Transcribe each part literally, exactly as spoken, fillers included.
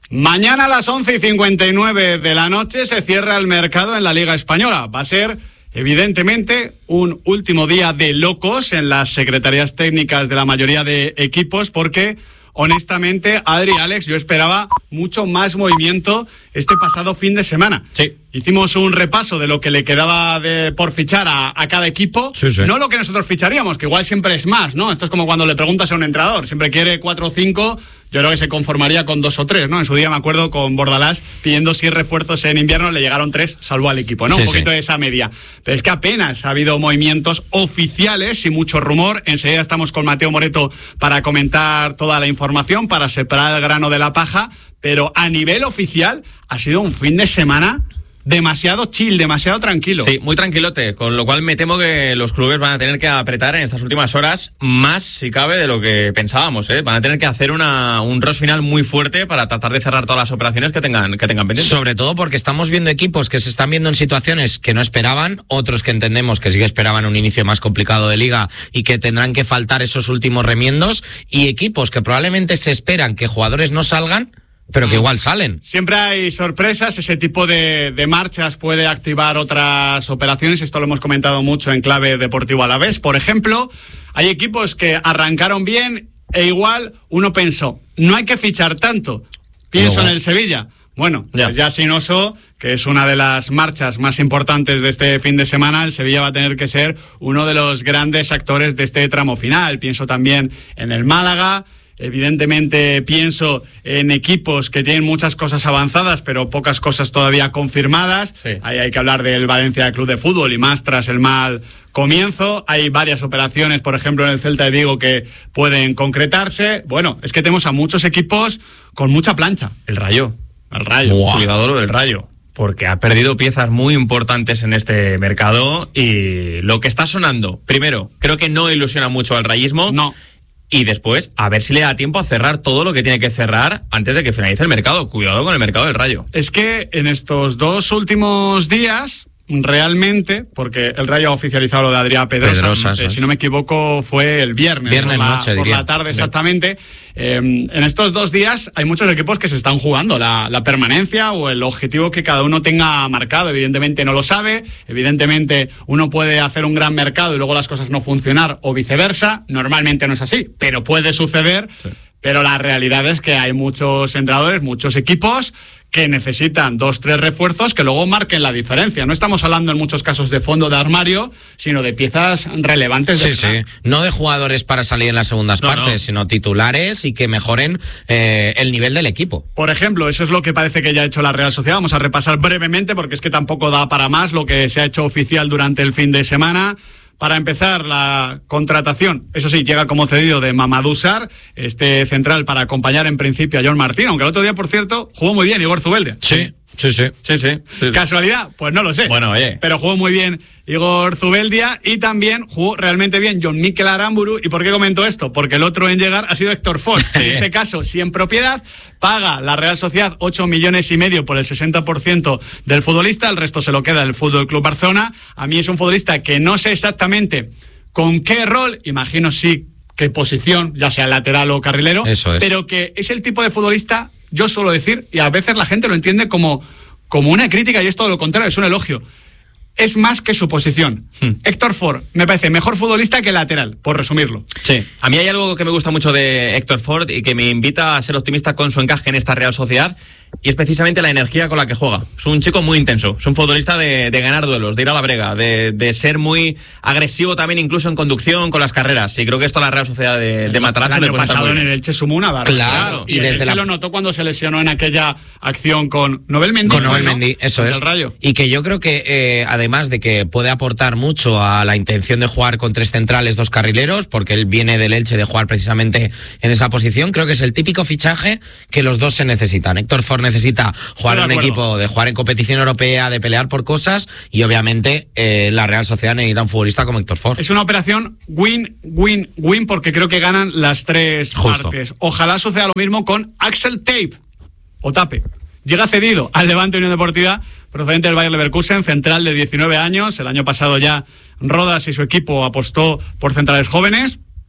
Mañana a las once y cincuenta y nueve de la noche se cierra el mercado en la Liga Española. Va a ser, evidentemente, un último día de locos en las secretarías técnicas de la mayoría de equipos porque, honestamente, Adri, Alex, yo esperaba mucho más movimiento este pasado fin de semana. Sí. Hicimos un repaso de lo que le quedaba de, por fichar a, a cada equipo. Sí, sí. No lo que nosotros ficharíamos, que igual siempre es más, ¿no? Esto es como cuando le preguntas a un entrenador. Siempre quiere cuatro o cinco, yo creo que se conformaría con dos o tres, ¿no? En su día me acuerdo con Bordalás pidiendo seis refuerzos en invierno, le llegaron tres, salvó al equipo, ¿no? Sí, un poquito sí. de esa media. Pero es que apenas ha habido movimientos oficiales y mucho rumor. Enseguida estamos con Mateo Moreto para comentar toda la información, para separar el grano de la paja. Pero a nivel oficial ha sido un fin de semana demasiado chill, demasiado tranquilo. Sí, muy tranquilote, con lo cual me temo que los clubes van a tener que apretar en estas últimas horas más, si cabe, de lo que pensábamos, ¿eh? Van a tener que hacer una, un rush final muy fuerte para tratar de cerrar todas las operaciones que tengan, que tengan pendientes. Sobre todo porque estamos viendo equipos que se están viendo en situaciones que no esperaban, otros que entendemos que sí que esperaban un inicio más complicado de liga y que tendrán que faltar esos últimos remiendos, y equipos que probablemente se esperan que jugadores no salgan, pero que igual salen. Siempre hay sorpresas, ese tipo de, de marchas puede activar otras operaciones, esto lo hemos comentado mucho en Clave Deportivo Alavés. Por ejemplo, hay equipos que arrancaron bien e igual uno pensó, no hay que fichar tanto, pienso Luego. en el Sevilla. Bueno, ya. pues ya sin Oso, que es una de las marchas más importantes de este fin de semana, el Sevilla va a tener que ser uno de los grandes actores de este tramo final. Pienso también en el Málaga. Evidentemente pienso en equipos que tienen muchas cosas avanzadas, pero pocas cosas todavía confirmadas. Sí. Ahí hay que hablar del Valencia Club de Fútbol y más tras el mal comienzo. Hay varias operaciones, por ejemplo, en el Celta de Vigo que pueden concretarse. Bueno, es que tenemos a muchos equipos con mucha plancha. El Rayo. El Rayo. Wow. Cuidado del Rayo, porque ha perdido piezas muy importantes en este mercado y lo que está sonando, primero, creo que no ilusiona mucho al rayismo. No. Y después, a ver si le da tiempo a cerrar todo lo que tiene que cerrar antes de que finalice el mercado. Cuidado con el mercado del Rayo. Es que en estos dos últimos días, realmente, porque el Rayo ha oficializado lo de Adrià Pedrosa, Pedrosa eh, si no me equivoco fue el viernes, viernes por, la, noche, por diría. la tarde exactamente. Eh, en estos dos días hay muchos equipos que se están jugando la, la permanencia o el objetivo que cada uno tenga marcado. Evidentemente no lo sabe, evidentemente uno puede hacer un gran mercado y luego las cosas no funcionar o viceversa. Normalmente no es así, pero puede suceder. Sí. Pero la realidad es que hay muchos entrenadores, muchos equipos que necesitan dos, tres refuerzos que luego marquen la diferencia. No estamos hablando en muchos casos de fondo de armario, sino de piezas relevantes. Sí, sí. No de jugadores para salir en las segundas no, partes, no. sino titulares y que mejoren eh, el nivel del equipo. Por ejemplo, eso es lo que parece que ya ha hecho la Real Sociedad. Vamos a repasar brevemente porque es que tampoco da para más lo que se ha hecho oficial durante el fin de semana. Para empezar, la contratación, eso sí, llega como cedido de Mamadou Sarr, este central para acompañar en principio a John Martín, aunque el otro día, por cierto, jugó muy bien Igor Zubeldia. Sí, sí, sí. sí, sí, sí. ¿Casualidad? Pues no lo sé. Bueno, oye. Pero jugó muy bien Igor Zubeldia y también jugó realmente bien John Mikel Aramburu. ¿Y por qué comento esto? Porque el otro en llegar ha sido Héctor Ford. En este caso, sí en propiedad, paga la Real Sociedad ocho millones y medio por el sesenta por ciento del futbolista, el resto se lo queda el Fútbol Club Barcelona. A mí es un futbolista que no sé exactamente con qué rol, imagino sí qué posición, ya sea lateral o carrilero, Eso es. pero que es el tipo de futbolista, yo suelo decir, y a veces la gente lo entiende como, como una crítica y es todo lo contrario, es un elogio. Es más que su posición. Hmm. Héctor Ford me parece mejor futbolista que lateral, por resumirlo. Sí, a mí hay algo que me gusta mucho de Héctor Ford y que me invita a ser optimista con su encaje en esta Real Sociedad, y es precisamente la energía con la que juega. Es un chico muy intenso, es un futbolista de, de ganar duelos, de ir a la brega, de, de ser muy agresivo también incluso en conducción con las carreras, y creo que esto a la Real Sociedad de, de Matarazzo el año pasado en el Elche sumó una barra. Claro, y, y desde el Elche la... lo notó cuando se lesionó en aquella acción con Nobel Mendy. Con Nobel Mendy, ¿no? Eso con es. El Rayo. Y que yo creo que eh, además de que puede aportar mucho a la intención de jugar con tres centrales, dos carrileros, porque él viene del Elche de jugar precisamente en esa posición, creo que es el típico fichaje que los dos se necesitan. Héctor Ford necesita jugar en un equipo, de jugar en competición europea, de pelear por cosas, y obviamente eh, la Real Sociedad necesita un futbolista como Héctor Ford. Es una operación win, win, win, porque creo que ganan las tres Justo. partes. Ojalá suceda lo mismo con Axel Tape, o Tape. Llega cedido al Levante Unión Deportiva, procedente del Bayer Leverkusen, central de diecinueve años. El año pasado ya Rodas y su equipo apostó por centrales jóvenes.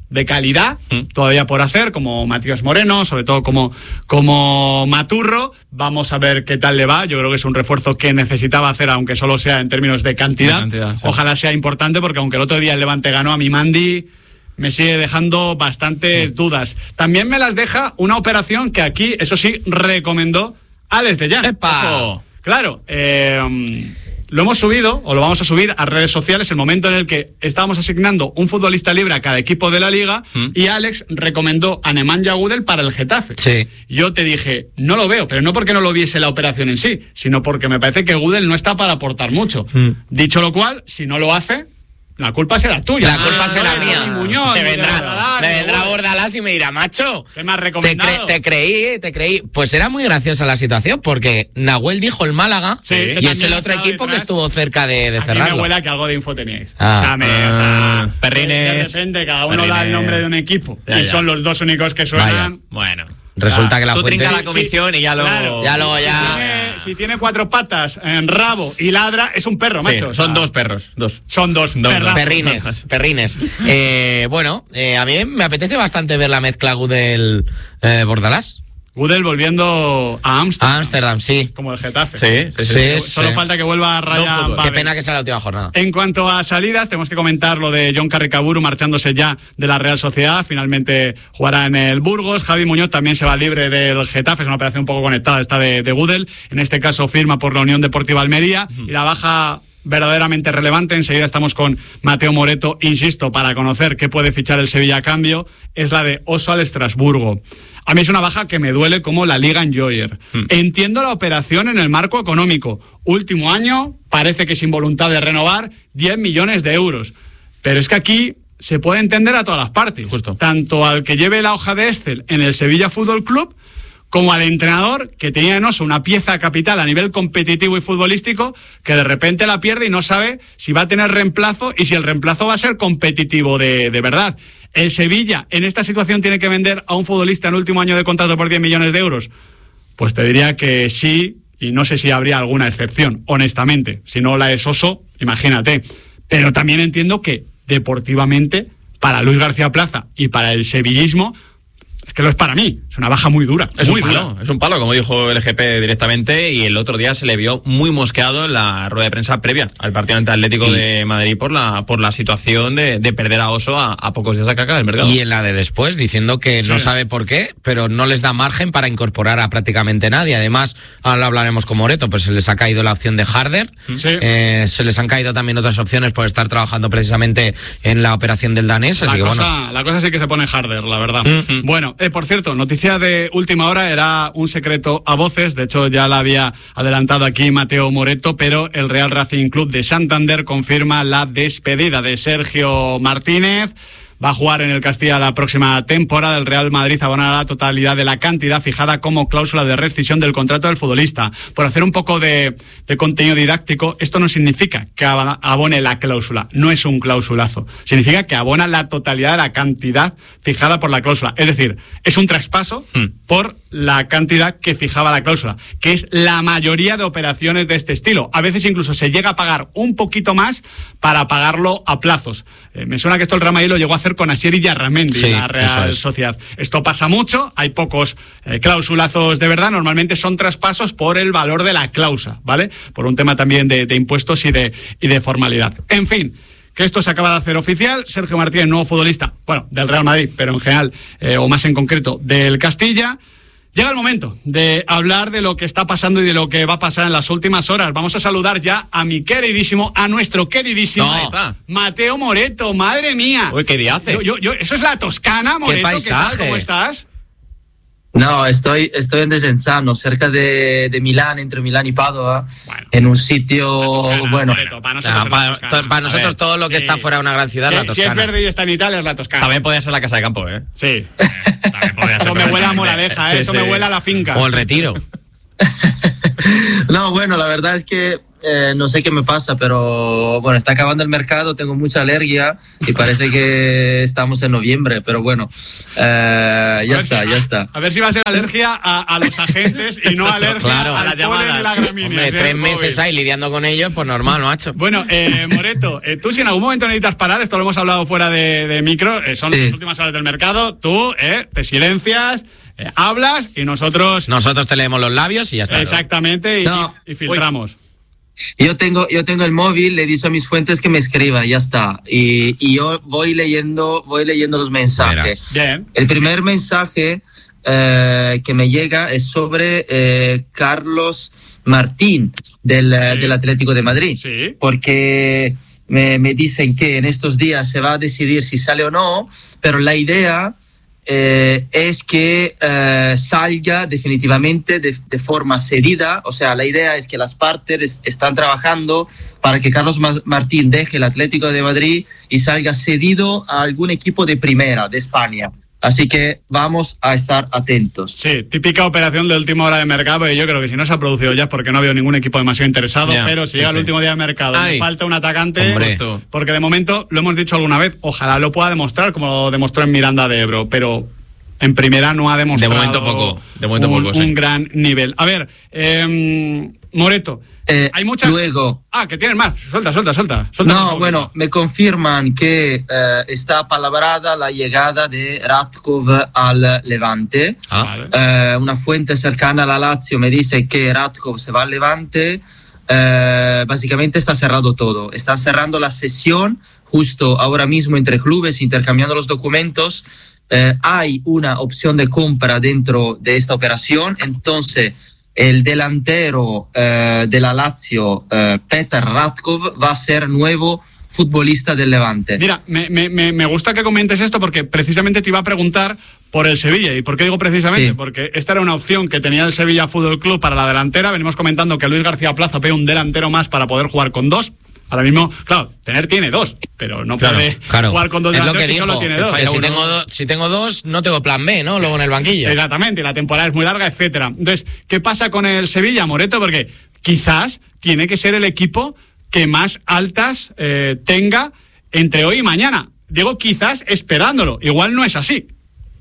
de calidad mm. todavía por hacer, como Matías Moreno, sobre todo como, como Maturro. Vamos a ver qué tal le va. Yo creo que es un refuerzo que necesitaba hacer, aunque solo sea en términos de cantidad. De cantidad sí. Ojalá sea importante, porque aunque el otro día el Levante ganó, a mi Mandi me sigue dejando bastantes mm. dudas. También me las deja una operación que aquí, eso sí, recomendó Alex de Jan. ¡Epa! Claro, eh... lo hemos subido, o lo vamos a subir a redes sociales, el momento en el que estábamos asignando un futbolista libre a cada equipo de la liga, ¿Mm? y Alex recomendó a Nemanja Gudel para el Getafe. Sí. Yo te dije, no lo veo, pero no porque no lo viese la operación en sí, sino porque me parece que Gudel no está para aportar mucho. ¿Mm? Dicho lo cual, si no lo hace, la culpa será tuya. La culpa ah, será no, mía. Muñoz, te vendrá, me vendrá Bordalás y me dirá, macho, ¿qué me has recomendado? Te, cre- te creí, te creí. Pues era muy graciosa la situación, porque Nahuel dijo el Málaga, sí, y es el otro equipo detrás, que estuvo cerca de, de cerrarlo. A mí me huele que algo de info teníais. Ah. O sea, me, ah, o sea, Perrines. De repente cada uno Perrines. da el nombre de un equipo, ya, y ya. son los dos únicos que suenan. Vaya. Bueno. Resulta ah, que la tú fuente... trinca la comisión sí, y ya lo... Claro, ya lo ya... Si tiene, si tiene cuatro patas en rabo y ladra, es un perro, macho. Sí, o sea, son dos perros. Dos. Son dos, dos perrazos. Perrines, perrines. eh, bueno, eh, a mí me apetece bastante ver la mezcla Gudel eh, Bordalás. Gudel volviendo a Ámsterdam. A Ámsterdam, sí. Como el Getafe. Sí, sí, sí. sí, sí. Solo sí. falta que vuelva a Ryan. No, qué pena que sea la última jornada. En cuanto a salidas, tenemos que comentar lo de John Carricaburu marchándose ya de la Real Sociedad. Finalmente jugará en el Burgos. Javi Muñoz también se va libre del Getafe. Es una operación un poco conectada esta de, de Gudel. En este caso firma por la Unión Deportiva Almería. Uh-huh. Y la baja verdaderamente relevante, enseguida estamos con Mateo Moreto, insisto, para conocer qué puede fichar el Sevilla a cambio, es la de Oswald Estrasburgo. A mí es una baja que me duele como la Liga Enjoyer. Hmm. Entiendo la operación en el marco económico. Último año, parece que sin voluntad de renovar, diez millones de euros. Pero es que aquí se puede entender a todas las partes. Justo. Tanto al que lleve la hoja de Excel en el Sevilla Fútbol Club, como al entrenador que tenía en Oso una pieza capital a nivel competitivo y futbolístico, que de repente la pierde y no sabe si va a tener reemplazo y si el reemplazo va a ser competitivo de, de verdad. ¿El Sevilla en esta situación tiene que vender a un futbolista en último año de contrato por diez millones de euros? Pues te diría que sí, y no sé si habría alguna excepción, honestamente. Si no la es Oso, imagínate. Pero también entiendo que deportivamente, para Luis García Plaza y para el sevillismo, es que lo es para mí, es una baja muy dura. Es muy un palo, dura. es un palo, como dijo el G P directamente, y el otro día se le vio muy mosqueado en la rueda de prensa previa al partido ante Atlético y... de Madrid por la por la situación de, de perder a Oso a, a pocos días de acá del mercado. Y en la de después, diciendo que sí. no sabe por qué, pero no les da margen para incorporar a prácticamente nadie. Además, ahora hablaremos con Moreto, pues se les ha caído la opción de Harder, sí. eh, se les han caído también otras opciones por estar trabajando precisamente en la operación del danés. La, así cosa, que, bueno. la cosa sí que se pone Harder, la verdad. Mm-hmm. Bueno, eh, por cierto, noticia de última hora, era un secreto a voces, de hecho ya la había adelantado aquí Mateo Moreto, pero el Real Racing Club de Santander confirma la despedida de Sergio Martínez. Va a jugar en el Castilla la próxima temporada. El Real Madrid abonará la totalidad de la cantidad fijada como cláusula de rescisión del contrato del futbolista. Por hacer un poco de, de contenido didáctico, esto no significa que abone la cláusula, no es un clausulazo. Significa que abona la totalidad de la cantidad fijada por la cláusula. Es decir, es un traspaso hmm. por la cantidad que fijaba la cláusula, que es la mayoría de operaciones de este estilo. A veces incluso se llega a pagar un poquito más para pagarlo a plazos. Eh, me suena que esto el Real Madrid lo llegó a hacer con Asier Illarramendi, sí, la Real es. Sociedad. Esto pasa mucho, hay pocos eh, clausulazos de verdad, normalmente son traspasos por el valor de la cláusula, ¿vale? Por un tema también de, de impuestos y de, y de formalidad. En fin, que esto se acaba de hacer oficial. Sergio Martínez, nuevo futbolista, bueno, del Real Madrid, pero en general, eh, o más en concreto, del Castilla. Llega el momento de hablar de lo que está pasando y de lo que va a pasar en las últimas horas. Vamos a saludar ya a mi queridísimo, a nuestro queridísimo no, Mateo Moreto. Madre mía. Uy, qué día hace. Yo, yo, yo, eso es la Toscana, Moreto. Qué paisaje. ¿Qué tal? ¿Cómo estás? No, estoy, estoy en Desenzano, cerca de, de Milán, entre Milán y Padua, bueno, en un sitio, Toscana, bueno... Moreto, para nosotros, no, para, to, para nosotros ver, todo lo que sí. está fuera de una gran ciudad, sí, la Toscana. Si es verde y está en Italia, es la Toscana. También podría ser la casa de campo, ¿eh? Sí. Eh, también podría ser. Eso me huele a Moraleja, ¿eh? Sí, Eso sí. me huele a la finca. O el Retiro. No, bueno, la verdad es que eh, no sé qué me pasa, pero bueno, está acabando el mercado, tengo mucha alergia y parece que estamos en noviembre, pero bueno, eh, ya está, si, ya está. A ver si va a ser alergia a, a los agentes y no alergia claro, a la llamada. La gramínea, Hombre, tres meses ahí lidiando con ellos, pues normal, macho. Bueno, eh, Moreto, eh, tú si en algún momento necesitas parar, esto lo hemos hablado fuera de, de micro, eh, son sí. las últimas horas del mercado, tú eh, te silencias, eh, hablas y nosotros... Nosotros te leemos los labios y ya está. Exactamente, y, no. y, y filtramos. Uy. Yo tengo, yo tengo el móvil, le he dicho a mis fuentes que me escriba, ya está. Y, y yo voy leyendo, voy leyendo los mensajes. Bien. El primer mensaje eh, que me llega es sobre eh, Carlos Martín del, sí. del Atlético de Madrid. Sí. Porque me, me dicen que en estos días se va a decidir si sale o no, pero la idea eh, es que eh, salga definitivamente de, de forma cedida. O sea, la idea es que las partes están trabajando para que Carlos Martín deje el Atlético de Madrid y salga cedido a algún equipo de primera de España. Así que vamos a estar atentos. Sí, típica operación de última hora de mercado, y yo creo que si no se ha producido ya es porque no ha habido ningún equipo demasiado interesado, yeah, pero si sí, llega sí. el último día de mercado y falta un atacante, justo, porque de momento, lo hemos dicho alguna vez, ojalá lo pueda demostrar como lo demostró en Miranda de Ebro, pero en primera no ha demostrado de momento poco, de momento un, poco, sí. un gran nivel. A ver, eh, Moreto, Eh, hay muchas... Luego... Ah, que tienes más. Suelta, suelta, suelta. suelta no, bueno, me confirman que eh, está palabrada la llegada de Ratkov al Levante. Ah, eh, una fuente cercana a la Lazio me dice que Ratkov se va al Levante. Eh, básicamente está cerrado todo. Están cerrando la sesión justo ahora mismo entre clubes, intercambiando los documentos. Eh, hay una opción de compra dentro de esta operación, entonces... El delantero eh, de la Lazio, eh, Petr Ratkov, va a ser nuevo futbolista del Levante. Mira, me, me, me gusta que comentes esto porque precisamente te iba a preguntar por el Sevilla. ¿Y por qué digo precisamente? Sí. Porque esta era una opción que tenía el Sevilla Fútbol Club para la delantera. Venimos comentando que Luis García Plaza pide un delantero más para poder jugar con dos. Ahora mismo, claro, tener tiene dos, pero no claro, puede claro. jugar con dos delanteros si solo tiene dos. Si tengo, do, si tengo dos, no tengo plan B, ¿no? Luego en el banquillo. Exactamente, y la temporada es muy larga, etcétera. Entonces, ¿qué pasa con el Sevilla, Moreto? Porque quizás tiene que ser el equipo que más altas eh, tenga entre hoy y mañana. Digo quizás esperándolo, igual no es así.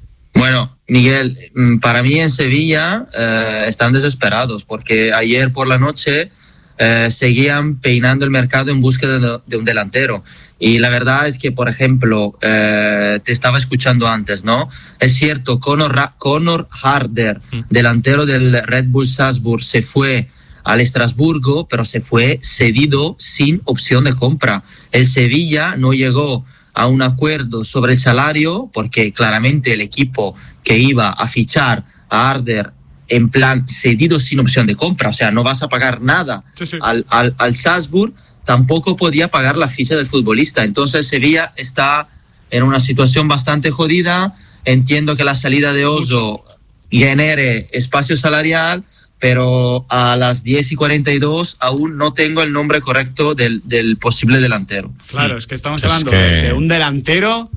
Bueno, Miguel, para mí en Sevilla eh, están desesperados porque ayer por la noche... Eh, seguían peinando el mercado en búsqueda de, de un delantero. Y la verdad es que, por ejemplo, eh, te estaba escuchando antes, ¿no? Es cierto, Conor, Conor Harder, mm. delantero del Red Bull Salzburg, se fue al Estrasburgo, pero se fue cedido sin opción de compra. El Sevilla no llegó a un acuerdo sobre el salario porque claramente el equipo que iba a fichar a Harder en plan cedido sin opción de compra, o sea, no vas a pagar nada sí, sí. Al, al, al Salzburg, tampoco podía pagar la ficha del futbolista. Entonces Sevilla está en una situación bastante jodida. Entiendo que la salida de Oso genere espacio salarial, pero a las diez y cuarenta y dos aún no tengo el nombre correcto del, del posible delantero. Claro, es que estamos es hablando que... de un delantero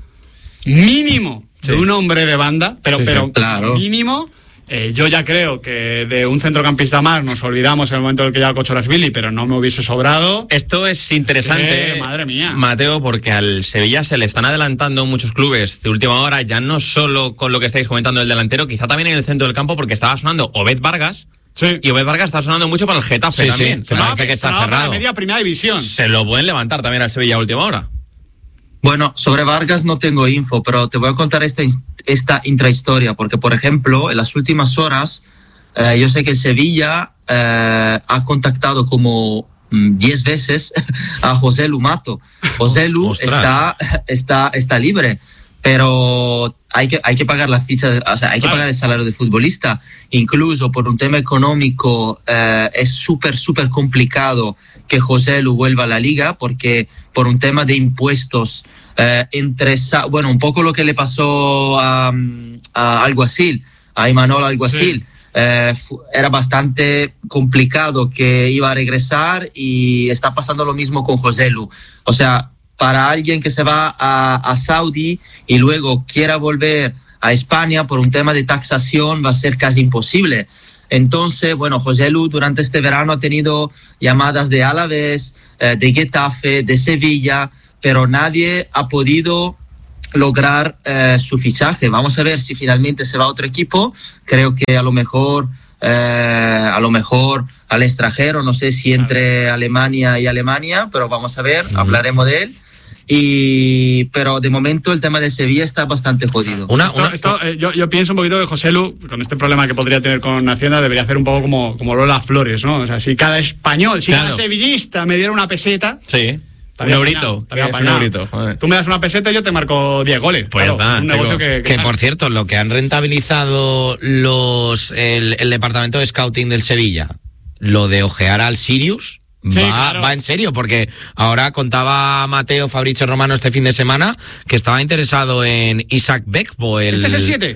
mínimo, sí. de un hombre de banda, pero, sí, pero sí, claro. mínimo... Eh, yo ya creo que de un centrocampista más nos olvidamos en el momento en el que llega Kochorashvili, pero no me hubiese sobrado. Esto es interesante, sí, madre mía, Mateo, porque al Sevilla se le están adelantando muchos clubes de última hora, ya no solo con lo que estáis comentando del delantero, quizá también en el centro del campo, porque estaba sonando Obed Vargas. Sí. Y Obed Vargas está sonando mucho para el Getafe sí, también. Sí, que parece que está cerrado. Para la media primera división. Se lo pueden levantar también al Sevilla a última hora. Bueno, sobre Vargas no tengo info, pero te voy a contar esta, esta intrahistoria, porque, por ejemplo, en las últimas horas, eh, yo sé que el Sevilla eh, ha contactado como diez veces a José Lu Mato. José Lu está, está, está libre, pero hay que, hay que pagar la ficha, de, o sea, hay que pagar el salario de futbolista. Incluso por un tema económico eh, es súper, súper complicado que José Lu vuelva a la liga, porque por un tema de impuestos, eh, entre, bueno, un poco lo que le pasó a, a Alguacil, a Imanol Alguacil. Sí. Eh, era bastante complicado que iba a regresar y está pasando lo mismo con José Lu. O sea, para alguien que se va a, a Saudi y luego quiera volver a España por un tema de taxación va a ser casi imposible. Entonces, bueno, José Lu durante este verano ha tenido llamadas de Alavés, eh, de Getafe, de Sevilla, pero nadie ha podido lograr eh, su fichaje. Vamos a ver si finalmente se va a otro equipo. Creo que a lo mejor, eh, a lo mejor al extranjero, no sé si entre Alemania y Alemania, pero vamos a ver, uh-huh. hablaremos de él. Y pero de momento el tema de Sevilla está bastante jodido. Una, esto, una, esto, eh, yo, yo pienso un poquito que José Lu, con este problema que podría tener con Hacienda, debería hacer un poco como, como Lola Flores, ¿no? O sea, si cada español, si claro. cada sevillista me diera una peseta... Sí. Un eurito, un eurito. Tú me das una peseta y yo te marco diez goles. Pues claro, está, un negocio que, que, que por cierto, lo que han rentabilizado los el, el departamento de scouting del Sevilla, lo de ojear al Sirius, sí, va, claro. va en serio, porque ahora contaba Mateo Fabrizio Romano este fin de semana que estaba interesado en Isaac Bekbo. El, ¿Este es el siete?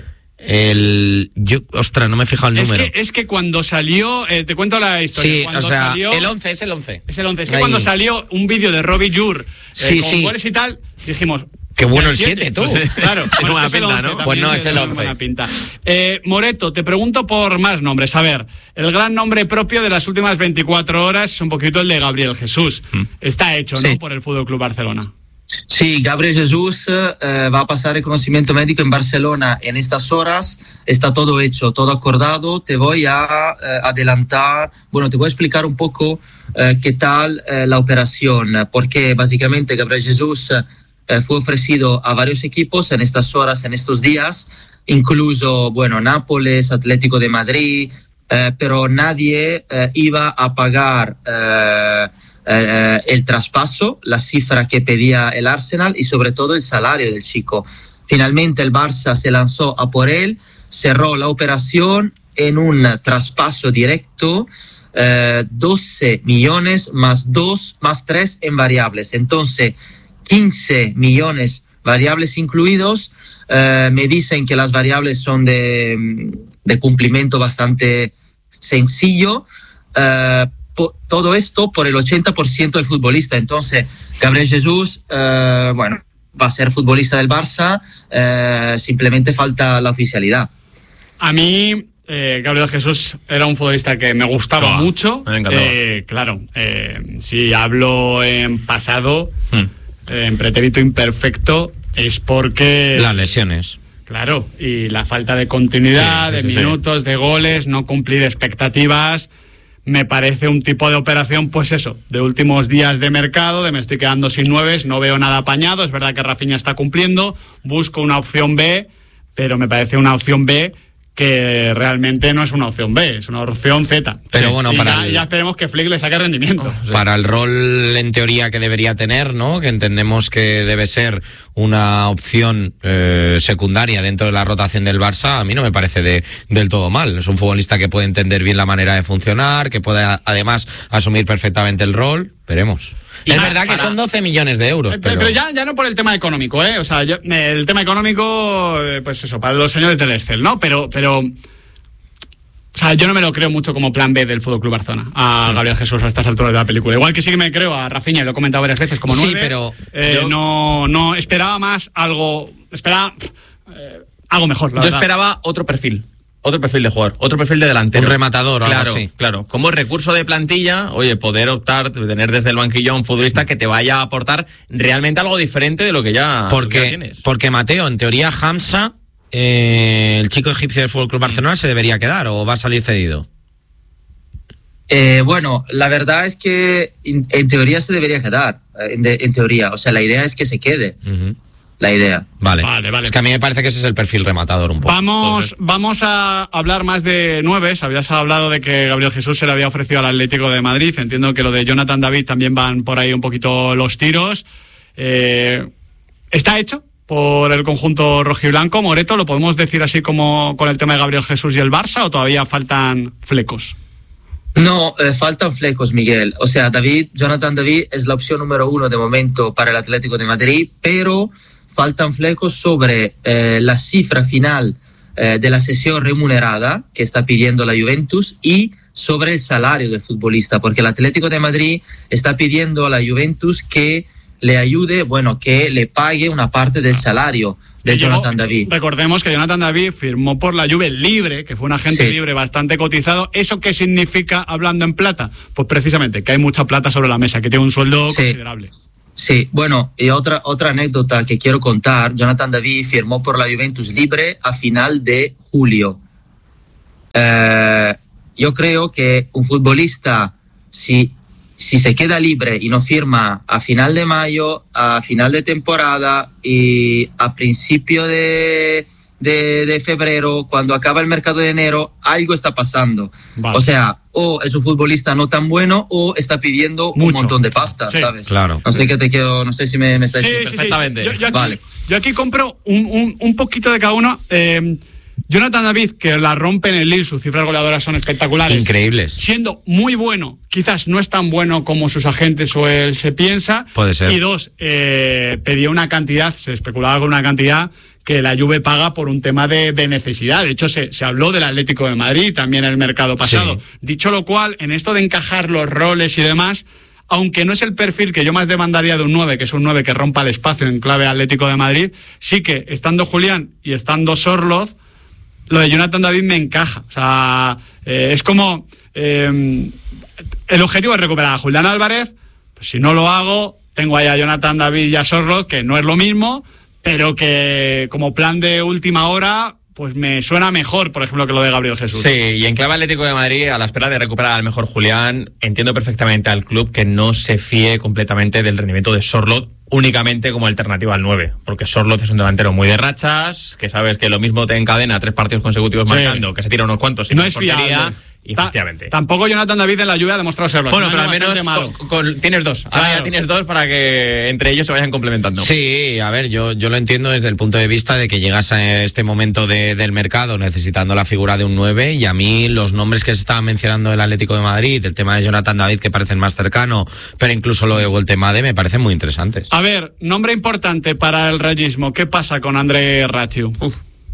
El. Yo, ostras, no me he fijado el es número. Que, es que cuando salió. Eh, te cuento la historia. Sí, cuando o sea, salió, el once, es el once. Es el once. Es que Ahí. cuando salió un vídeo de Robbie Jur eh, sí, con sí. goles y tal, dijimos. Qué bueno el siete, tú. Claro, bueno, buena es el pinta, once, ¿no? Pues no, es el once. Buena pinta. Eh, Moreto, te pregunto por más nombres. A ver, el gran nombre propio de las últimas veinticuatro horas es un poquito el de Gabriel Jesús. Mm. Está hecho, ¿no? Sí. Por el Fútbol Club Barcelona. Sí, Gabriel Jesús eh, va a pasar el conocimiento médico en Barcelona en estas horas. Está todo hecho, todo acordado. Te voy a eh, adelantar, bueno, te voy a explicar un poco eh, qué tal eh, la operación, porque básicamente Gabriel Jesús eh, fue ofrecido a varios equipos en estas horas, en estos días, incluso, bueno, Nápoles, Atlético de Madrid, eh, pero nadie eh, iba a pagar eh, Eh, el traspaso, la cifra que pedía el Arsenal y sobre todo el salario del chico. Finalmente el Barça se lanzó a por él, cerró la operación en un traspaso directo, eh, doce millones más dos más tres en variables. Entonces, quince millones variables incluidos. Eh, me dicen que las variables son de, de cumplimiento bastante sencillo. Eh, todo esto por el ochenta por ciento del futbolista. Entonces, Gabriel Jesús, eh, bueno, va a ser futbolista del Barça, eh, simplemente falta la oficialidad. A mí, eh, Gabriel Jesús era un futbolista que me gustaba oh, mucho. Me encantaba. Eh, claro, eh, si hablo en pasado, hmm. eh, en pretérito imperfecto, es porque... Las lesiones. Claro, y la falta de continuidad, sí, sí, de sí, minutos, sí. de goles, no cumplir expectativas... Me parece un tipo de operación, pues eso, de últimos días de mercado, de me estoy quedando sin nueves, no veo nada apañado, es verdad que Rafinha está cumpliendo, busco una opción B, pero me parece una opción B que realmente no es una opción B, es una opción Z. Pero sí, bueno, y para ya, el... ya esperemos que Flick le saque rendimiento. Oh, sí. Para el rol en teoría que debería tener, ¿no? Que entendemos que debe ser una opción eh, secundaria dentro de la rotación del Barça, a mí no me parece de, del todo mal. Es un futbolista que puede entender bien la manera de funcionar, que puede además asumir perfectamente el rol. Veremos. Y es verdad que para... son doce millones de euros. Pero, pero ya, ya no por el tema económico, ¿eh? O sea, yo, el tema económico, pues eso, para los señores del Excel, ¿no? Pero, pero, o sea, yo no me lo creo mucho como plan B del Fútbol Club Barcelona, a Gabriel Jesús a estas alturas de la película. Igual que sí que me creo a Rafinha, y lo he comentado varias veces, como nueve. Sí, pero eh, yo... no, no esperaba más algo, esperaba eh, algo mejor, la Yo verdad. esperaba otro perfil. Otro perfil de jugador, otro perfil de delantero. Un rematador, claro, algo así. Claro, como recurso de plantilla, oye, poder optar, tener desde el banquillo a un futbolista que te vaya a aportar realmente algo diferente de lo que ya, porque, ya tienes. Porque Mateo, en teoría, Hamza, eh, el chico egipcio del Fútbol Club Barcelona, se debería quedar o va a salir cedido. Eh, bueno, la verdad es que en, en teoría se debería quedar, en, de, en teoría, o sea, la idea es que se quede. Uh-huh. La idea. Vale. Vale, vale. Es que a mí me parece que ese es el perfil rematador un poco. Vamos, vamos a hablar más de nueves. Habías hablado de que Gabriel Jesús se le había ofrecido al Atlético de Madrid. Entiendo que lo de Jonathan David también van por ahí un poquito los tiros. Eh, ¿Está hecho por el conjunto rojiblanco? Moreto, ¿lo podemos decir así como con el tema de Gabriel Jesús y el Barça o todavía faltan flecos? No, eh, faltan flecos, Miguel. O sea, David, Jonathan David es la opción número uno de momento para el Atlético de Madrid, pero faltan flecos sobre eh, la cifra final eh, de la cesión remunerada que está pidiendo la Juventus y sobre el salario del futbolista, porque el Atlético de Madrid está pidiendo a la Juventus que le ayude, bueno, que le pague una parte del salario de Llegó, Jonathan David. Recordemos que Jonathan David firmó por la Juve libre, que fue un agente Sí. libre bastante cotizado. ¿Eso qué significa hablando en plata? Pues precisamente que hay mucha plata sobre la mesa, que tiene un sueldo Sí. considerable. Sí, bueno, y otra, otra anécdota que quiero contar, Jonathan David firmó por la Juventus libre a final de julio. Eh, yo creo que un futbolista, si, si se queda libre y no firma a final de mayo, a final de temporada y a principio de, de, de febrero, cuando acaba el mercado de enero, algo está pasando. Vale. O sea, o es un futbolista no tan bueno o está pidiendo Mucho. un montón de pasta, Sí, ¿sabes? claro. No sé qué te quiero, no sé si me, me estáis Sí, sí, sí. perfectamente. Yo, yo aquí, Vale. yo aquí compro un, un, un poquito de cada uno. Eh, Jonathan David, que la rompe en el Lille, sus cifras goleadoras son espectaculares. Increíbles. Siendo muy bueno, quizás no es tan bueno como sus agentes o él se piensa. Puede ser. Y dos, eh, pedía una cantidad, se especulaba con una cantidad que la Juve paga por un tema de, de necesidad. De hecho, se, se habló del Atlético de Madrid también el mercado pasado. Sí. Dicho lo cual, en esto de encajar los roles y demás, aunque no es el perfil que yo más demandaría de un nueve, que es un nueve que rompa el espacio en clave Atlético de Madrid, sí que estando Julián y estando Sorloth, lo de Jonathan David me encaja. O sea, eh, es como... Eh, el objetivo es recuperar a Julián Álvarez. Pues si no lo hago, tengo ahí a Jonathan David y a Sorloth, que no es lo mismo, pero que como plan de última hora, pues me suena mejor, por ejemplo, que lo de Gabriel Jesús. Sí, y en clave Atlético de Madrid, a la espera de recuperar al mejor Julián, entiendo perfectamente al club que no se fíe completamente del rendimiento de Sorloth únicamente como alternativa al nueve, porque Sorloth es un delantero muy de rachas, que sabes que lo mismo te encadena tres partidos consecutivos Sí. marcando, que se tira unos cuantos y No no es portería, fiable. y Ta- efectivamente. Tampoco Jonathan David en la lluvia ha demostrado serlo. Bueno, Es un pero al año menos bastante malo. con- con- tienes dos. Ahora Claro. ya tienes dos para que entre ellos se vayan complementando. Sí, a ver, yo, yo lo entiendo desde el punto de vista de que llegas a este momento de, del mercado necesitando la figura de un nueve, y a mí los nombres que se estaban mencionando del Atlético de Madrid, el tema de Jonathan David, que parecen más cercano, pero incluso lo de Voltemade me parecen muy interesantes. A ver, nombre importante para el rayismo. ¿Qué pasa con André Ratiu? Uf.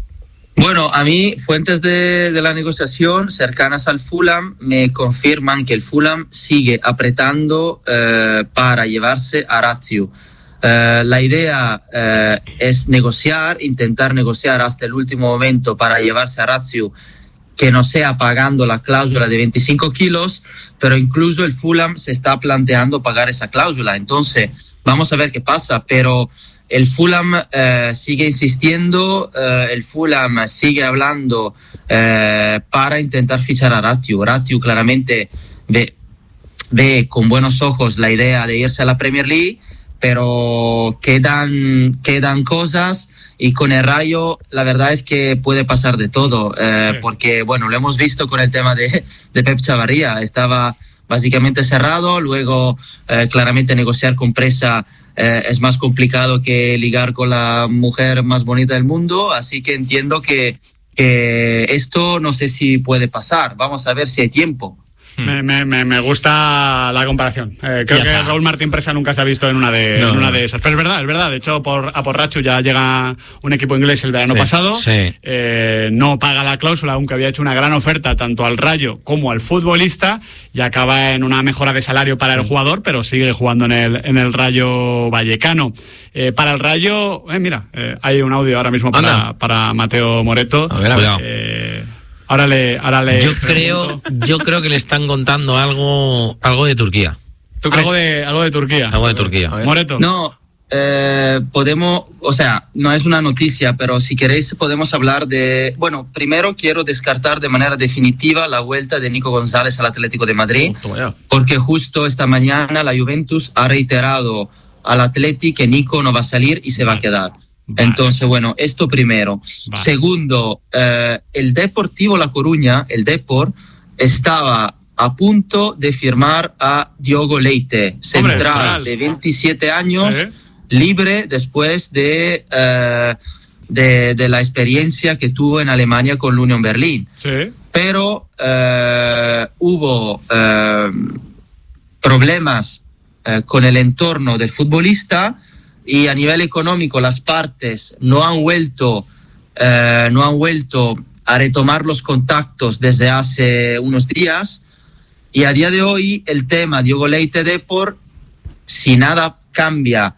Bueno, a mí fuentes de, de la negociación cercanas al Fulham me confirman que el Fulham sigue apretando eh, para llevarse a Ratiu. Eh, la idea eh, es negociar, intentar negociar hasta el último momento para llevarse a Ratiu, que no sea pagando la cláusula de veinticinco kilos, pero incluso el Fulham se está planteando pagar esa cláusula. Entonces, vamos a ver qué pasa, pero el Fulham eh, sigue insistiendo, eh, el Fulham sigue hablando eh, para intentar fichar a Ratiu. Ratiu claramente ve, ve con buenos ojos la idea de irse a la Premier League, pero quedan, quedan cosas. Y con el Rayo, la verdad es que puede pasar de todo, eh, Sí. porque, bueno, lo hemos visto con el tema de, de Pep Chavarría. Estaba básicamente cerrado, luego eh, claramente negociar con Presa eh, es más complicado que ligar con la mujer más bonita del mundo, así que entiendo que, que esto no sé si puede pasar. Vamos a ver si hay tiempo. Me, me, me, me gusta la comparación. Eh, creo Ya que está. Raúl Martín Presa nunca se ha visto en una de, No, en una no. de esas. Pero es verdad, es verdad. De hecho, por, a por Rachu ya llega un equipo inglés el verano Sí, pasado. sí. Eh, no paga la cláusula, aunque había hecho una gran oferta tanto al Rayo como al futbolista, y acaba en una mejora de salario para el jugador, pero sigue jugando en el, en el Rayo Vallecano. Eh, para el Rayo, eh, mira, eh, hay un audio ahora mismo para, Anda. para Mateo Moreto. A ver, a ver. Cuidado. Eh, ahora le, ahora le Yo pregunto. creo, yo creo que le están contando algo, algo de Turquía. ¿Tú crees? Algo de, algo de Turquía. Algo de Turquía. A ver. Moreto. No, eh, podemos, o sea, no es una noticia, pero si queréis podemos hablar de... Bueno, primero quiero descartar de manera definitiva la vuelta de Nico González al Atlético de Madrid, Oh, toma ya. porque justo esta mañana la Juventus ha reiterado al Atleti que Nico no va a salir y se va a quedar. Vale. Entonces, bueno, esto primero. Vale. Segundo, eh, el Deportivo La Coruña, el Depor, estaba a punto de firmar a Diogo Leite, central central. de veintisiete años, Sí. libre después de, eh, de, de la experiencia que tuvo en Alemania con la Unión Berlín. Sí. Pero eh, hubo eh, problemas eh, con el entorno del futbolista y a nivel económico las partes no han vuelto, eh, no han vuelto a retomar los contactos desde hace unos días, y a día de hoy el tema Diogo Leite Depor, si nada cambia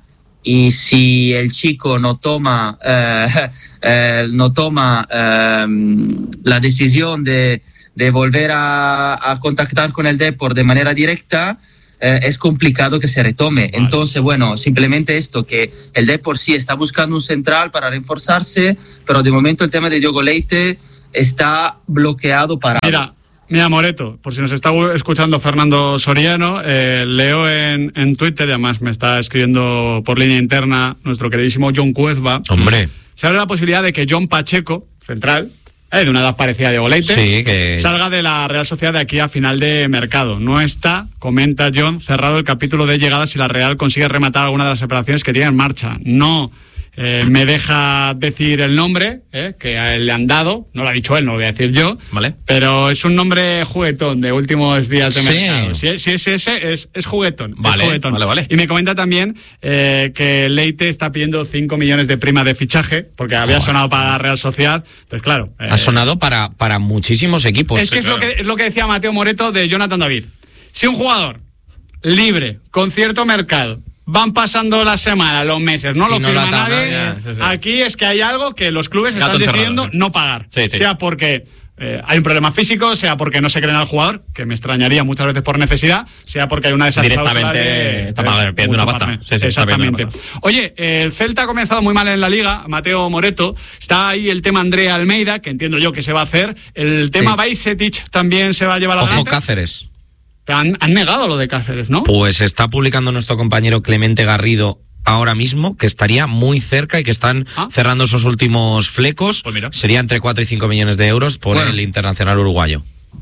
y si el chico no toma, eh, eh, no toma eh, la decisión de, de volver a, a contactar con el Depor de manera directa, eh, es complicado que se retome. Vale. Entonces, bueno, simplemente esto, que el Depor sí está buscando un central para reforzarse, pero de momento el tema de Diogo Leite está bloqueado para... Mira, mira, Moreto, por si nos está escuchando Fernando Soriano, eh, leo en, en Twitter, y además me está escribiendo por línea interna nuestro queridísimo John Cuezba. Hombre. Se abre la posibilidad de que John Pacheco, central, eh, de una edad parecida a Diogo Leite, sí, que... salga de la Real Sociedad de aquí a final de mercado. No está, comenta John, cerrado el capítulo de llegadas si la Real consigue rematar alguna de las operaciones que tiene en marcha. No... Eh, me deja decir el nombre eh, que a él le han dado, no lo ha dicho él, no lo voy a decir yo, vale. Pero es un nombre juguetón de últimos días de sí. mercado. Si, si es ese, es, es juguetón. Vale, es juguetón. Vale, vale. Y me comenta también eh, que Leite está pidiendo cinco millones de prima de fichaje, porque había Joder. sonado para la Real Sociedad. Pues claro. Eh, ha sonado para, para muchísimos equipos. Es que, sí, es, claro. lo que es lo que decía Mateo Moreto de Jonathan David. Si un jugador libre, con cierto mercado, van pasando las semanas, los meses, no lo no firma lo ata nadie. nadie, sí, sí. Aquí es que hay algo que los clubes Gato están encerrado, decidiendo sí. no pagar. Sí, sí. Sea porque eh, hay un problema físico, sea porque no se creen al jugador, que me extrañaría muchas veces por necesidad, sea porque hay una de esas Directamente cláusulas de, está mal, pidiendo una mucho pasta. partner. Sí, sí, está pidiendo Exactamente. una pasta. Oye, el Celta ha comenzado muy mal en la Liga, Mateo Moreto. Está ahí el tema Andrea Almeida, que entiendo yo que se va a hacer. El tema Sí. Bajcetic también se va a llevar Ojo, adelante. Cáceres. Han, han negado lo de Cáceres, ¿no? Pues está publicando nuestro compañero Clemente Garrido ahora mismo, que estaría muy cerca y que están ¿Ah? cerrando esos últimos flecos. Pues mira. Sería entre cuatro y cinco millones de euros por Bueno. el internacional uruguayo.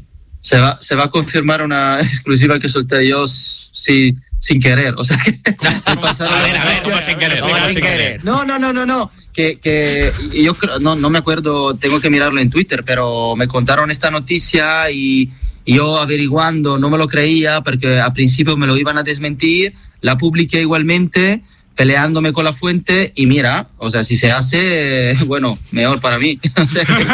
Se va, se va a confirmar una exclusiva que solté yo sí, sin querer. O sea, que me pasaron- A ver, a ver, ¿cómo sin querer? ¿Cómo ¿Cómo sin sin querer? querer? No, no, no, no, no. Que, que yo creo, no, no me acuerdo, tengo que mirarlo en Twitter, pero me contaron esta noticia y, y yo averiguando no me lo creía porque al principio me lo iban a desmentir, la publiqué igualmente, peleándome con la fuente y mira, o sea, si se hace, bueno, mejor para mí. O sea, que-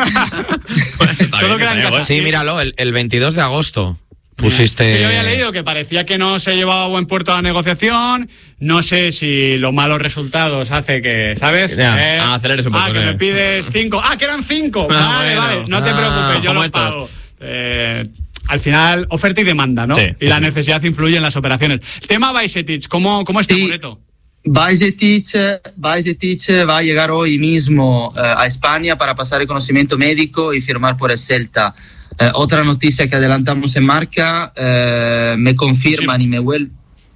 Está Todo bien, queda en está casa. bien, Sí, míralo, el, el veintidós de agosto pusiste... Que yo había leído que parecía que no se llevaba a buen puerto la negociación. No sé si los malos resultados hace que, ¿sabes? Ya, aceleres un poco, Ah, que sí. me pides cinco. Ah, que eran cinco. Ah, vale, bueno. vale. No te Ah, preocupes, yo como lo estos. pago. Eh, al final, oferta y demanda, ¿no? Sí, y sí, la sí. necesidad influye en las operaciones. Tema Bajcetic, ¿cómo, cómo está Sí. Moreto? Bajcetic, Bajcetic va a llegar hoy mismo eh, a España para pasar el conocimiento médico y firmar por el Celta. Eh, otra noticia que adelantamos en Marca, eh, me confirman y me, vuel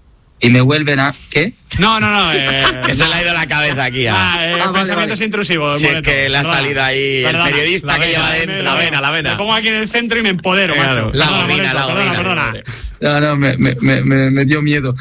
y me vuelven a... ¿Qué? No, no, no. Eh, Que se le ha ido la cabeza aquí a... Ah, eh, Ah, vale, pensamientos vale. intrusivos. Si es Moreto. que le ha Perdona. salido ahí el Perdona. periodista La que vena, lleva me- dentro. me- La vena, la vena. Me pongo aquí en el centro y me empodero, Claro. macho. La Perdona, gomina, Moreto, la perdona, gomina. perdona. No, no, me, me, me, me dio miedo.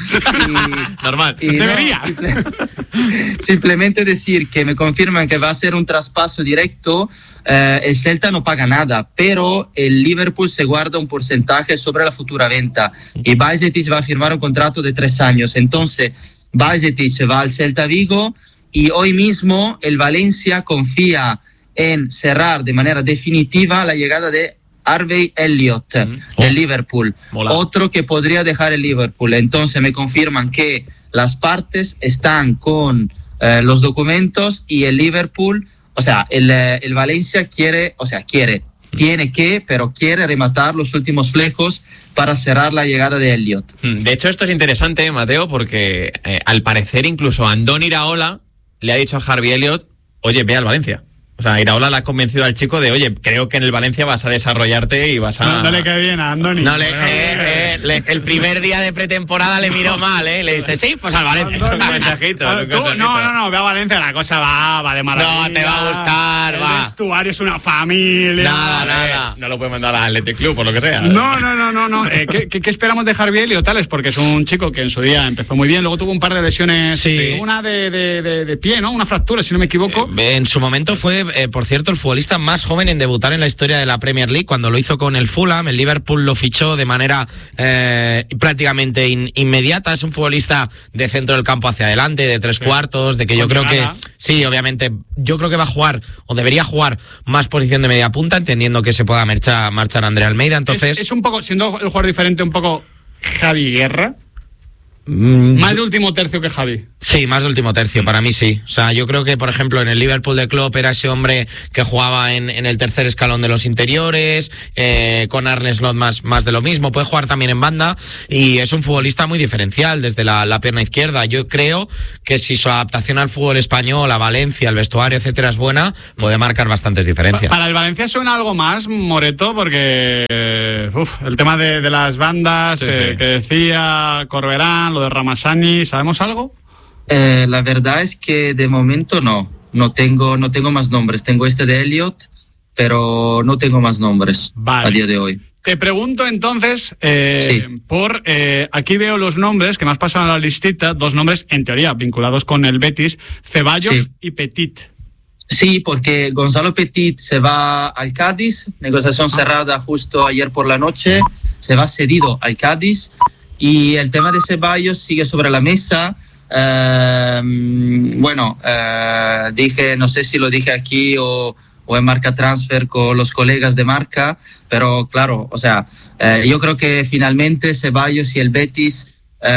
Y, Normal. y no, Debería. simple- simplemente decir que me confirman que va a ser un traspaso directo. Eh, el Celta no paga nada, pero el Liverpool se guarda un porcentaje sobre la futura venta y Bajcetic va a firmar un contrato de tres años. Entonces, Bajcetic va al Celta Vigo y hoy mismo el Valencia confía en cerrar de manera definitiva la llegada de Harvey Elliott Mm. del Oh. Liverpool, Mola. otro que podría dejar el Liverpool. Entonces me confirman que las partes están con eh, los documentos y el Liverpool, o sea, el, eh, el Valencia quiere, o sea, quiere, tiene que, pero quiere rematar los últimos flecos para cerrar la llegada de Elliott. De hecho, esto es interesante, Mateo, porque eh, al parecer incluso Andoni Iraola le ha dicho a Harvey Elliott, oye, ve al Valencia. O sea, Iraola le ha convencido al chico de, oye, creo que en el Valencia vas a desarrollarte y vas a... No, no le cae bien a Andoni. No le, eh, eh, le- el primer día de pretemporada le miró mal, ¿eh? Le dice, sí, pues al Valencia. Andoni. Un mensajito, Ah, un tú- mensajito. no, no, no, ve a Valencia, la cosa va, va de maravilla. No, te va a gustar, el va. El vestuario es una familia. Nada, Eh, nada. No lo puede mandar al Athletic Club, por lo que sea. No, no, no, no, no. Eh, ¿qué, qué, qué esperamos de Harvey Elliott, Tales? Porque es un chico que en su día empezó muy bien, luego tuvo un par de lesiones, Sí. una de, de, de, de pie, ¿no? Una fractura, si no me equivoco. En su momento fue, eh, por cierto, el futbolista más joven en debutar en la historia de la Premier League, cuando lo hizo con el Fulham. El Liverpool lo fichó de manera eh, prácticamente in- inmediata. Es un futbolista de centro del campo hacia adelante, de tres Sí. cuartos, de que yo Con creo que, llegada. sí, obviamente, yo creo que va a jugar, o debería jugar, más posición de media punta, entendiendo que se pueda marchar, marchar Andrea Almeida. Entonces, es, es un poco, siendo el jugador diferente, un poco Javi Guerra. Mm, Más de último tercio que Javi. Sí, más de último tercio, para mí sí. O sea, yo creo que, por ejemplo, en el Liverpool de Klopp era ese hombre que jugaba en, en el tercer escalón de los interiores, eh, con Arne Slot más, más de lo mismo, puede jugar también en banda y es un futbolista muy diferencial desde la, la pierna izquierda. Yo creo que si su adaptación al fútbol español, a Valencia, al vestuario, etcétera, es buena, puede marcar bastantes diferencias. Para el Valencia suena algo más, Moreto, porque eh, uf, el tema de, de las bandas sí, que, sí. que decía Corberán, lo de Ramasani, ¿sabemos algo? Eh, la verdad es que de momento no, no tengo, no tengo más nombres. Tengo este de Elliot, pero no tengo más nombres Vale. a día de hoy. Te pregunto entonces, eh, Sí. por eh, aquí veo los nombres que me has pasado en la listita, dos nombres en teoría vinculados con el Betis, Ceballos Sí. y Petit. Sí, porque Gonzalo Petit se va al Cádiz, negociación cerrada justo ayer por la noche, se va cedido al Cádiz y el tema de Ceballos sigue sobre la mesa. Eh, bueno, eh, dije, no sé si lo dije aquí o, o en Marca Transfer con los colegas de Marca, pero claro, o sea, eh, yo creo que finalmente Ceballos y el Betis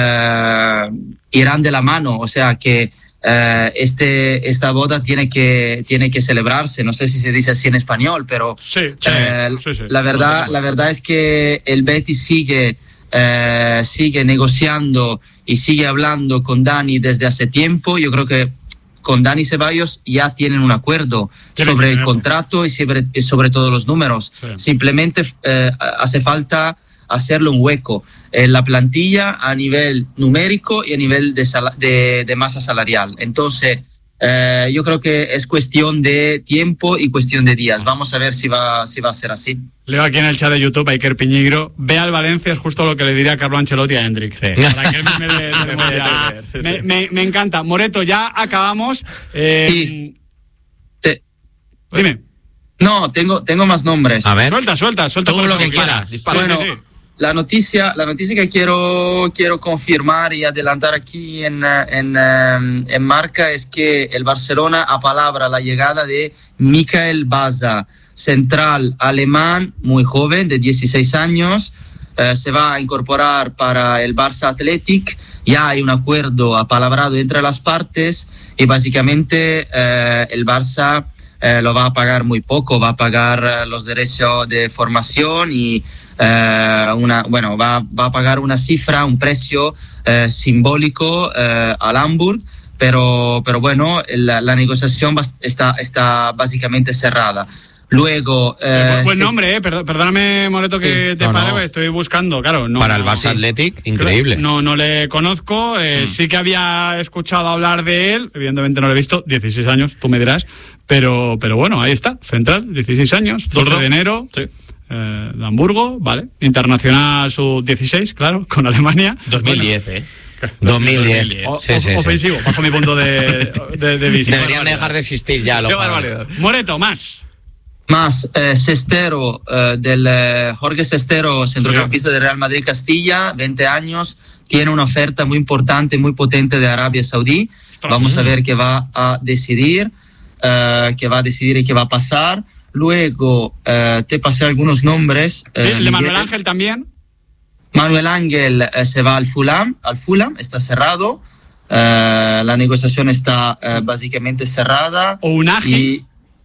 eh, irán de la mano, o sea que Uh, este, esta boda tiene que, tiene que celebrarse, no sé si se dice así en español, pero Sí, sí, eh, sí, sí. la verdad, la verdad es que el Betis sigue, uh, sigue negociando y sigue hablando con Dani desde hace tiempo. Yo creo que con Dani Ceballos ya tienen un acuerdo Tienen sobre que el tenerlo. contrato y sobre, y sobre todos los números. Sí. Simplemente uh, hace falta hacerle un hueco en la plantilla a nivel numérico y a nivel de, sal- de, de masa salarial. Entonces, eh, yo creo que es cuestión de tiempo y cuestión de días. Vamos a ver si va, si va a ser así. Leo aquí en el chat de YouTube a Iker Piñigro, ve al Valencia, es justo lo que le diría a Carlo Ancelotti a Hendrik. Sí. Para que él me, dé- dé Me puede memoria. entender, sí, me, sí. me- me encanta. Moreto, ya acabamos. Eh, Sí. Te- Dime. no, tengo, tengo más nombres. A ver. Suelta, suelta, suelta Todo todo lo que como quieras, dispara. Bueno, Sí, sí, sí. La noticia, la noticia que quiero, quiero confirmar y adelantar aquí en, eh, en, eh, en Marca es que el Barcelona apalabra la llegada de Michael Baza, central alemán, muy joven, de dieciséis años. Eh, se va a incorporar para el Barça Athletic. Ya hay un acuerdo apalabrado entre las partes y básicamente eh, el Barça eh, lo va a pagar muy poco, va a pagar eh, los derechos de formación y eh, una, bueno, va, va a pagar una cifra, un precio eh, simbólico eh, al Hamburg, pero, pero bueno, la, la negociación va- está, está básicamente cerrada. Luego... Eh, eh, buen- buen se- nombre, eh. Perdó- perdóname, Moreto, que Sí. te No, pare, no. porque estoy buscando, claro. No, Para el no- Barça Athletic, increíble. No, no le conozco. eh, Mm. Sí que había escuchado hablar de él. Evidentemente no lo he visto. dieciséis años, tú me dirás. Pero, pero bueno, ahí está. Central, dieciséis años, doce Zurdo. de enero. Sí. eh, de Hamburgo, vale. Internacional sub dieciséis, claro, con Alemania. dos mil diez, ¿eh? dos mil diez. dos mil diez. O- Sí, o- sí, sí. ofensivo, bajo mi punto de, de, de vista. Deberían dejar de existir ya los Qué jugadores. barbaridad. Moreto, más. Más eh, Sestero, eh, del eh, Jorge Sestero, centrocampista de Real Madrid Castilla, veinte años, tiene una oferta muy importante, muy potente de Arabia Saudí. Vamos a ver qué va a decidir, eh, qué va a decidir y qué va a pasar. Luego eh, te pasé algunos nombres. Sí, eh, el de Manuel Miguel- Ángel también. Manuel Ángel eh, se va al Fulham, al Fulham, está cerrado. Eh, la negociación está eh, básicamente cerrada. O Unagi. Y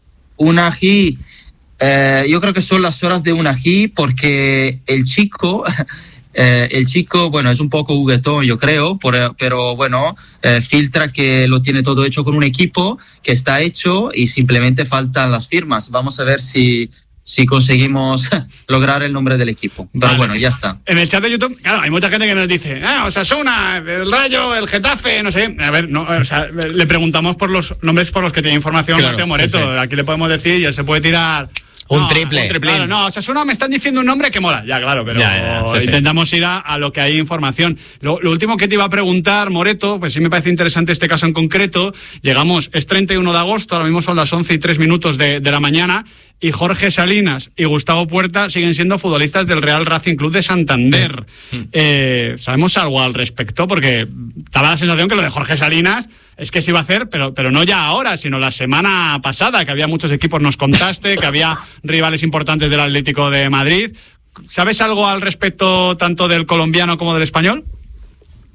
Unagi, eh, yo creo que son las horas de Unagi porque el chico, eh, el chico, bueno, es un poco juguetón, yo creo, por- pero bueno, eh, filtra que lo tiene todo hecho con un equipo que está hecho y simplemente faltan las firmas. Vamos a ver si, si conseguimos lograr el nombre del equipo. Pero Vale. bueno, ya está. En el chat de YouTube, claro, hay mucha gente que nos dice, ah, Osasuna, el Rayo, el Getafe, no sé. A ver, no, o sea, le preguntamos por los nombres por los que tiene información Claro, Mateo Moreto. sí, sí. Aquí le podemos decir y él se puede tirar. Un No, triple. un triplín. Claro, no, Osasuna me están diciendo un nombre que mola. Ya, claro, pero Ya, ya, sí, sí. intentamos ir a, a lo que hay información. Lo, lo último que te iba a preguntar, Moreto, pues sí me parece interesante este caso en concreto. Llegamos, es treinta y uno de agosto, ahora mismo son las once y tres minutos de, de la mañana. Y Jorge Salinas y Gustavo Puerta siguen siendo futbolistas del Real Racing Club de Santander. Eh, ¿Sabemos algo al respecto? Porque daba la sensación que lo de Jorge Salinas es que se iba a hacer, pero, pero no ya ahora, sino la semana pasada, que había muchos equipos, nos contaste, que había rivales importantes del Atlético de Madrid. ¿Sabes algo al respecto tanto del colombiano como del español?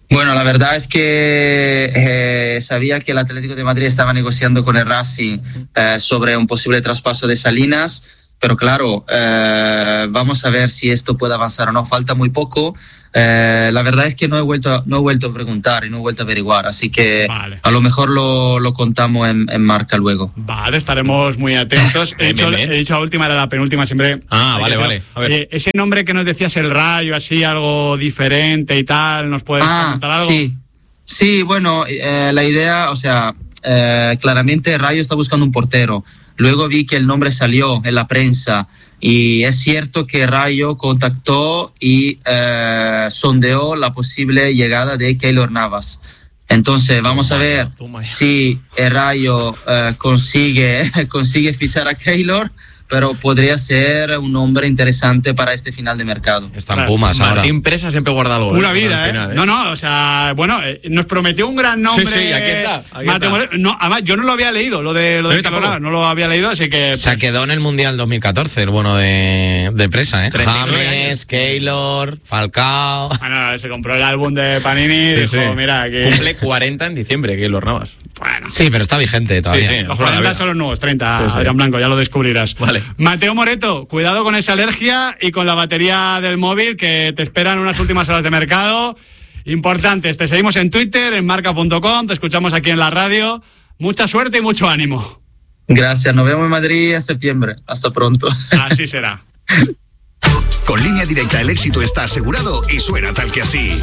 Bueno, la verdad es que eh, sabía que el Atlético de Madrid estaba negociando con el Racing eh, sobre un posible traspaso de Salinas, pero claro, eh, vamos a ver si esto puede avanzar o no. Falta muy poco. Eh, la verdad es que no he vuelto, no he vuelto a preguntar y no he vuelto a averiguar, así que vale. A lo mejor lo, lo contamos en, en marca luego. Vale, estaremos muy atentos. He, dicho, he dicho la última, era la penúltima siempre. Ah, vale, vale. A ver. Eh, ese nombre que nos decías, el Rayo, así, algo diferente y tal, ¿nos puedes ah, contar algo? Sí, sí bueno, eh, la idea, o sea, eh, claramente Rayo está buscando un portero. Luego vi que el nombre salió en la prensa. Y es cierto que Rayo contactó y eh, sondeó la posible llegada de Keylor Navas. Entonces vamos a ver si el Rayo eh, consigue, consigue fichar a Keylor, pero podría ser un nombre interesante para este final de mercado. Están Pumas ahora. Martín Presa siempre guarda algo. Pura vida, ¿eh? Final, ¿eh? No, no, o sea, bueno, eh, nos prometió un gran nombre. Sí, sí, aquí está. Aquí Mateo, está. No, además, yo no lo había leído, lo de lo de Calorá, no lo había leído, así que... Pues... Se quedó en el Mundial dos mil catorce, el bueno de, de Presa, ¿eh? James, Keylor, Falcao... Bueno, se compró el álbum de Panini y sí, dijo, sí. mira... Aquí... Cumple cuarenta en diciembre, Keylor Navas. Bueno. Sí, pero está vigente todavía. Sí, sí, los cuarenta son los nuevos, treinta, sí, sí. Adrián Blanco, ya lo descubrirás. Vale. Mateo Moreto, cuidado con esa alergia y con la batería del móvil que te esperan unas últimas horas de mercado importantes. Te seguimos en Twitter, en marca punto com, te escuchamos aquí en la radio. Mucha suerte y mucho ánimo. Gracias, nos vemos en Madrid en septiembre. Hasta pronto. Así será. Con Línea Directa el éxito está asegurado y suena tal que así.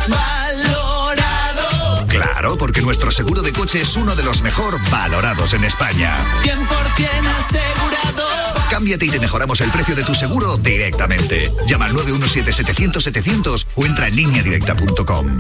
Claro, porque nuestro seguro de coche es uno de los mejor valorados en España. cien por ciento asegurado. Cámbiate y te mejoramos el precio de tu seguro directamente. Llama al nueve uno siete, setecientos, setecientos o entra en línea directa punto com.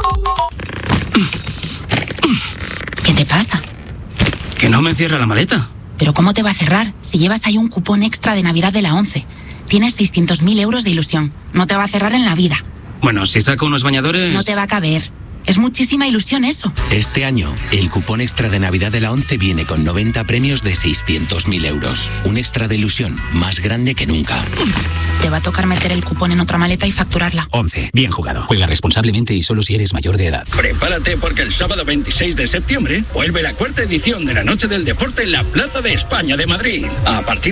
¿Qué te pasa? Que no me cierra la maleta. ¿Pero cómo te va a cerrar si llevas ahí un cupón extra de Navidad de la ONCE? Tienes seiscientos mil euros de ilusión. No te va a cerrar en la vida. Bueno, si saco unos bañadores... No te va a caber. Es muchísima ilusión eso. Este año, el cupón extra de Navidad de la ONCE viene con noventa premios de seiscientos mil euros. Un extra de ilusión más grande que nunca. Te va a tocar meter el cupón en otra maleta y facturarla. ONCE. Bien jugado. Juega responsablemente y solo si eres mayor de edad. Prepárate porque el sábado veintiséis de septiembre vuelve la cuarta edición de la Noche del Deporte en la Plaza de España de Madrid. A partir